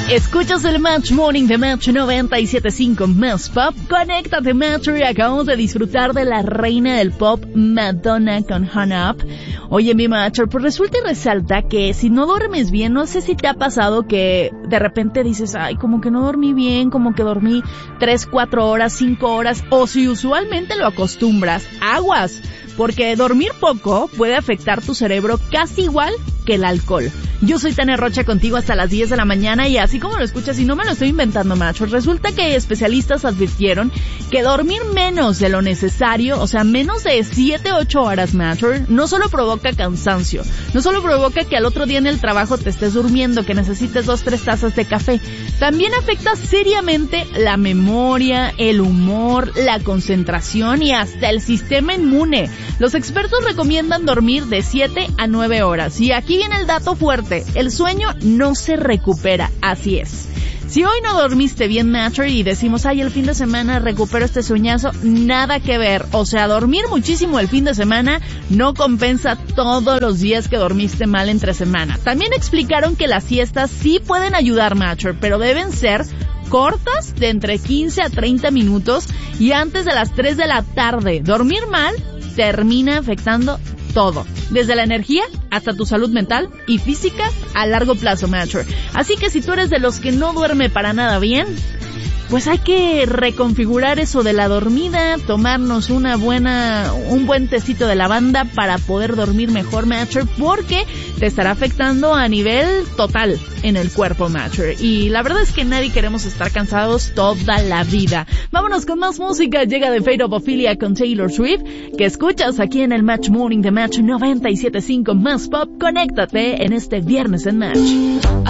Escuchas el Match Morning de Match 97.5 Más Pop. Conéctate, Matcher, y acabamos de disfrutar de la reina del pop, Madonna, con Hung Up. Oye, mi Matcher, pues resulta y resalta que si no duermes bien, no sé si te ha pasado que de repente dices, ay, como que no dormí bien, como que dormí 3, 4 horas, 5 horas, o si usualmente lo acostumbras, aguas, porque dormir poco puede afectar tu cerebro casi igual que el alcohol. Yo soy Tania Rocha, contigo hasta las 10 de la mañana, y así como lo escuchas, y no me lo estoy inventando, machos, resulta que especialistas advirtieron que dormir menos de lo necesario, o sea, menos de 7, 8 horas, machos, no solo provoca cansancio, no solo provoca que al otro día en el trabajo te estés durmiendo, que necesites 2, 3 tazas de café, también afecta seriamente la memoria, el humor, la concentración y hasta el sistema inmune. Los expertos recomiendan dormir de 7 a 9 horas. Y aquí viene el dato fuerte. El sueño no se recupera. Así es. Si hoy no dormiste bien, Matcher, y decimos, ay, el fin de semana recupero este sueñazo, nada que ver. O sea, dormir muchísimo el fin de semana no compensa todos los días que dormiste mal entre semana. También explicaron que las siestas sí pueden ayudar, Matcher, pero deben ser cortas, de entre 15 a 30 minutos y antes de las 3 de la tarde. Dormir mal termina afectando todo, desde la energía hasta tu salud mental y física a largo plazo, Matcher. Así que si tú eres de los que no duerme para nada bien, pues hay que reconfigurar eso de la dormida, tomarnos un buen tecito de lavanda para poder dormir mejor, Matcher, porque te estará afectando a nivel total en el cuerpo, Matcher. Y la verdad es que nadie queremos estar cansados toda la vida. Vámonos con más música. Llega The Fate of Ophelia con Taylor Swift, que escuchas aquí en el Match Morning de Match 97.5 Más Pop. Conéctate en este viernes en Match.